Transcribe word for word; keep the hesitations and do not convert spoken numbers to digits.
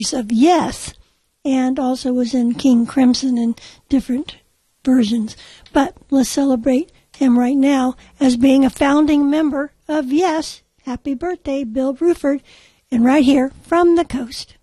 of Yes, and also was in King Crimson and different versions. But let's celebrate him right now as being a founding member of Yes. Happy birthday, Bill Bruford, and right here from the coast.